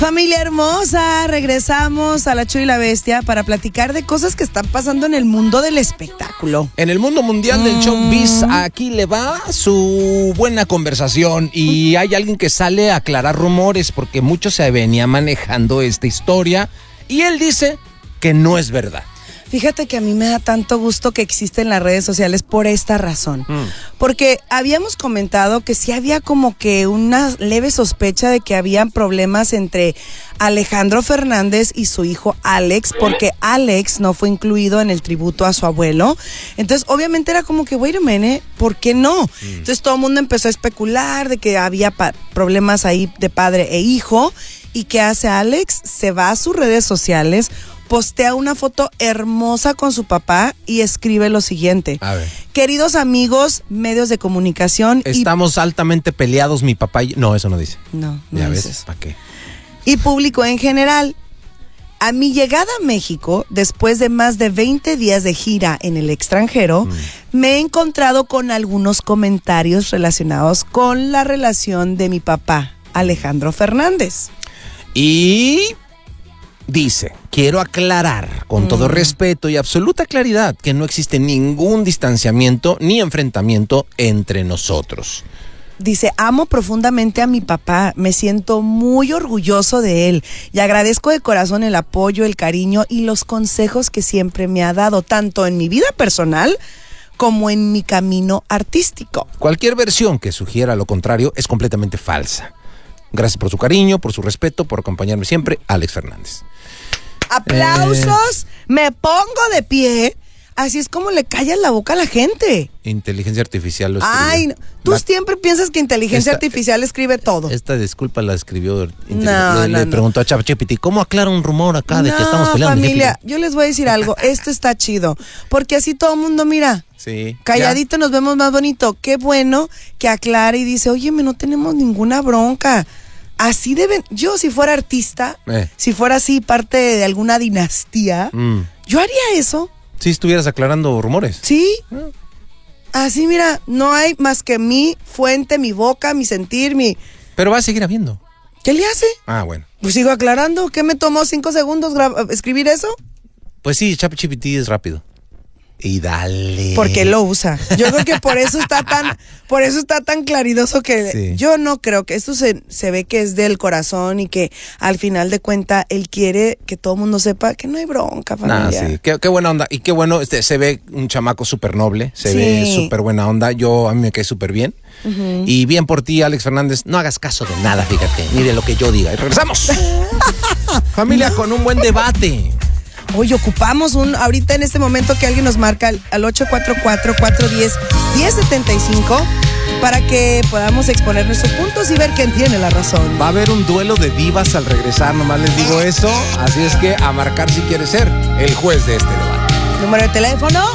Familia hermosa, regresamos a La Chuy y la Bestia para platicar de cosas que están pasando en el mundo del espectáculo. En el mundo mundial del showbiz, aquí le va su buena conversación y hay alguien que sale a aclarar rumores porque mucho se venía manejando esta historia y él dice que no es verdad. Fíjate que a mí me da tanto gusto que existen las redes sociales por esta razón. Porque habíamos comentado que sí había como que una leve sospecha de que habían problemas entre Alejandro Fernández y su hijo Alex, porque Alex no fue incluido en el tributo a su abuelo. Entonces, obviamente era como que, wait a minute, ¿por qué no? Entonces todo el mundo empezó a especular de que había problemas ahí de padre e hijo. ¿Y qué hace Alex? Se va a sus redes sociales, postea una foto hermosa con su papá y escribe lo siguiente. A ver. Queridos amigos, medios de comunicación. Estamos altamente peleados, mi papá y... No, eso no dice. No ya dice ves, eso. ¿para qué? Y público en general. A mi llegada a México, después de más de 20 días de gira en el extranjero, me he encontrado con algunos comentarios relacionados con la relación de mi papá, Alejandro Fernández. Y dice, quiero aclarar con todo respeto y absoluta claridad que no existe ningún distanciamiento ni enfrentamiento entre nosotros. Dice, amo profundamente a mi papá, me siento muy orgulloso de él y agradezco de corazón el apoyo, el cariño y los consejos que siempre me ha dado, tanto en mi vida personal como en mi camino artístico. Cualquier versión que sugiera lo contrario es completamente falsa. Gracias por su cariño, por su respeto, por acompañarme siempre, Alex Fernández. ¡Aplausos! Me pongo de pie. Así es como le callas la boca a la gente. Inteligencia artificial lo escribió. Ay, no. Tú siempre piensas que inteligencia artificial escribe todo. Esta disculpa la escribió. Le preguntó a ChatGPT, ¿cómo aclara un rumor acá de que estamos peleando? Familia, yo les voy a decir algo. Esto está chido. Porque así todo el mundo, mira. Sí. Calladito nos vemos más bonito. Qué bueno que aclara y dice, oye, no tenemos ninguna bronca. Así deben, yo si fuera artista, si fuera así parte de alguna dinastía, yo haría eso. Si estuvieras aclarando rumores. Sí. Así, mira, no hay más que mi fuente, mi boca, mi sentir, mi... Pero va a seguir habiendo. ¿Qué le hace? Ah, bueno. Pues sigo aclarando. ¿Qué me tomó 5 segundos escribir eso? Pues sí, ChatGPT es rápido. Y dale. Porque lo usa. Yo creo que por eso está tan claridoso que sí. Yo no creo que esto se ve que es del corazón y que al final de cuentas él quiere que todo el mundo sepa que no hay bronca, familia. Sí. Qué buena onda. Y qué bueno, se ve un chamaco súper noble, se ve súper buena onda. A mí me cae súper bien. Y bien por ti, Alex Fernández. No hagas caso de nada, fíjate, ni de lo que yo diga. Y regresamos. Familia, con un buen debate. Oye, ocupamos ahorita en este momento que alguien nos marca al 844-410-1075 para que podamos exponer nuestros puntos y ver quién tiene la razón. Va a haber un duelo de divas al regresar, nomás les digo eso. Así es que a marcar si quiere ser el juez de este debate. Número de teléfono